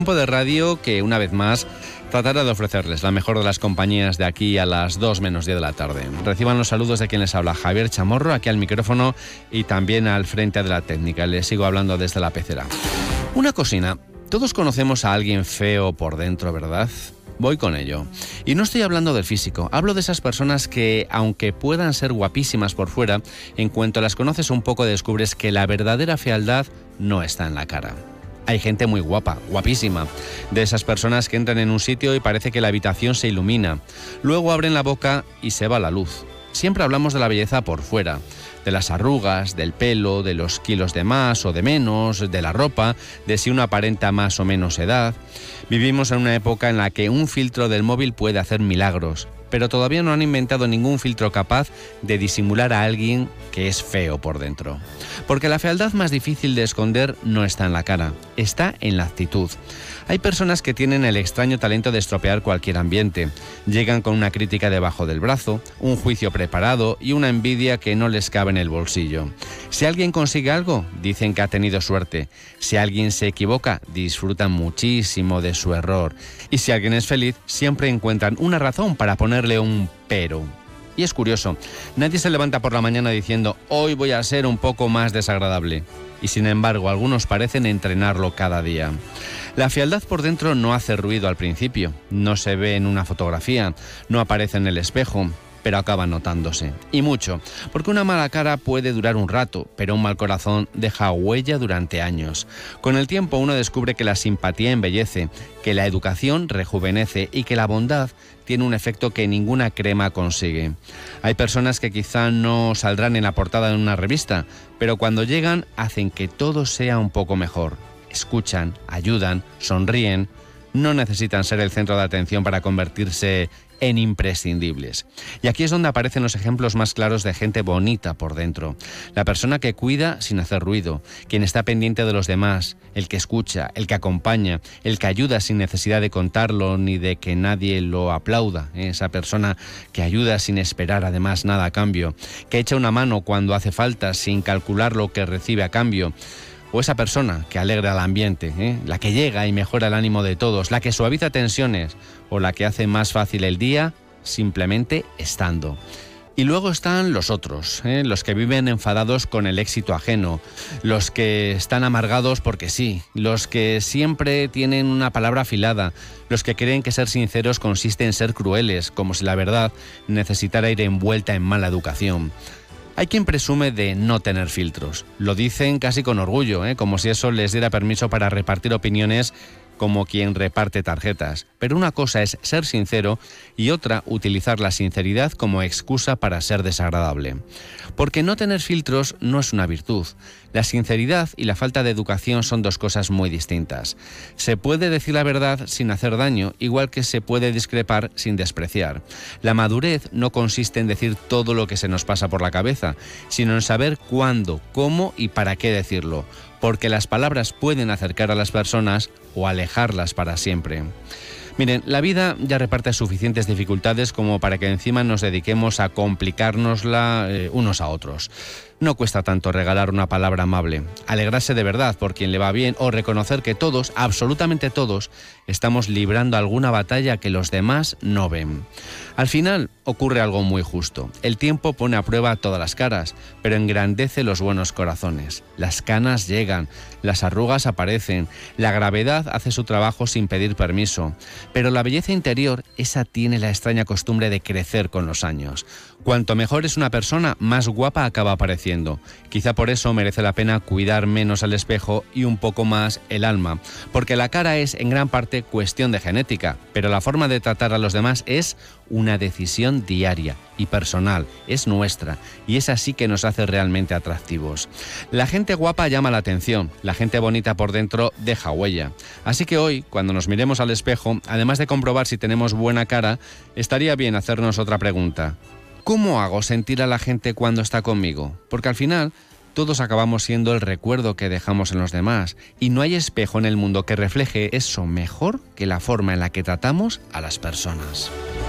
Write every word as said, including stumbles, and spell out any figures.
Tiempo de radio que, una vez más, tratará de ofrecerles la mejor de las compañías de aquí a las dos menos diez de la tarde. Reciban los saludos de quien les habla, Javier Chamorro, aquí al micrófono y también al frente de la técnica. Les sigo hablando desde la pecera. Una cocina. Todos conocemos a alguien feo por dentro, ¿verdad? Voy con ello. Y no estoy hablando del físico, hablo de esas personas que, aunque puedan ser guapísimas por fuera, en cuanto las conoces un poco descubres que la verdadera fealdad no está en la cara. Hay gente muy guapa, guapísima, de esas personas que entran en un sitio y parece que la habitación se ilumina. Luego abren la boca y se va la luz. Siempre hablamos de la belleza por fuera, de las arrugas, del pelo, de los kilos de más o de menos, de la ropa, de si uno aparenta más o menos edad. Vivimos en una época en la que un filtro del móvil puede hacer milagros, pero todavía no han inventado ningún filtro capaz de disimular a alguien que es feo por dentro. Porque la fealdad más difícil de esconder no está en la cara, está en la actitud. Hay personas que tienen el extraño talento de estropear cualquier ambiente. Llegan con una crítica debajo del brazo, un juicio preparado y una envidia que no les cabe en el bolsillo. Si alguien consigue algo, dicen que ha tenido suerte. Si alguien se equivoca, disfrutan muchísimo de su error. Y si alguien es feliz, siempre encuentran una razón para ponerle un pero. Y es curioso, nadie se levanta por la mañana diciendo hoy voy a ser un poco más desagradable. Y sin embargo, algunos parecen entrenarlo cada día. La fealdad por dentro no hace ruido al principio, no se ve en una fotografía, no aparece en el espejo, pero acaba notándose. Y mucho, porque una mala cara puede durar un rato, pero un mal corazón deja huella durante años. Con el tiempo uno descubre que la simpatía embellece, que la educación rejuvenece y que la bondad tiene un efecto que ninguna crema consigue. Hay personas que quizá no saldrán en la portada de una revista, pero cuando llegan hacen que todo sea un poco mejor. Escuchan, ayudan, sonríen. No necesitan ser el centro de atención para convertirse en imprescindibles. Y aquí es donde aparecen los ejemplos más claros de gente bonita por dentro. La persona que cuida sin hacer ruido, quien está pendiente de los demás, el que escucha, el que acompaña, el que ayuda sin necesidad de contarlo ni de que nadie lo aplauda. Esa persona que ayuda sin esperar además nada a cambio, que echa una mano cuando hace falta sin calcular lo que recibe a cambio. O esa persona que alegra el ambiente, ¿eh? La que llega y mejora el ánimo de todos, la que suaviza tensiones o la que hace más fácil el día simplemente estando. Y luego están los otros, ¿eh? Los que viven enfadados con el éxito ajeno, los que están amargados porque sí, los que siempre tienen una palabra afilada, los que creen que ser sinceros consiste en ser crueles, como si la verdad necesitara ir envuelta en mala educación. Hay quien presume de no tener filtros. Lo dicen casi con orgullo, ¿eh? Como si eso les diera permiso para repartir opiniones como quien reparte tarjetas. Pero una cosa es ser sincero y otra utilizar la sinceridad como excusa para ser desagradable. Porque no tener filtros no es una virtud. La sinceridad y la falta de educación son dos cosas muy distintas. Se puede decir la verdad sin hacer daño, igual que se puede discrepar sin despreciar. La madurez no consiste en decir todo lo que se nos pasa por la cabeza, sino en saber cuándo, cómo y para qué decirlo. Porque las palabras pueden acercar a las personas o alejarlas para siempre. Miren, la vida ya reparte suficientes dificultades como para que encima nos dediquemos a complicárnosla eh, unos a otros. No cuesta tanto regalar una palabra amable, alegrarse de verdad por quien le va bien o reconocer que todos, absolutamente todos, estamos librando alguna batalla que los demás no ven. Al final ocurre algo muy justo. El tiempo pone a prueba todas las caras, pero engrandece los buenos corazones. Las canas llegan, las arrugas aparecen, la gravedad hace su trabajo sin pedir permiso. Pero la belleza interior, esa tiene la extraña costumbre de crecer con los años. Cuanto mejor es una persona, más guapa acaba apareciendo. Quizá por eso merece la pena cuidar menos al espejo y un poco más el alma. Porque la cara es en gran parte cuestión de genética, pero la forma de tratar a los demás es una decisión diaria y personal, es nuestra, y es así que nos hace realmente atractivos. La gente guapa llama la atención, la gente bonita por dentro deja huella. Así que hoy, cuando nos miremos al espejo, además de comprobar si tenemos buena cara, estaría bien hacernos otra pregunta. ¿Cómo hago sentir a la gente cuando está conmigo? Porque al final, todos acabamos siendo el recuerdo que dejamos en los demás, y no hay espejo en el mundo que refleje eso mejor que la forma en la que tratamos a las personas.